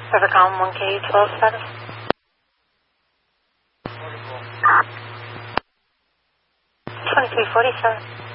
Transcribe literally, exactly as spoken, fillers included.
River column one K twelve status. twenty-three forty-seven.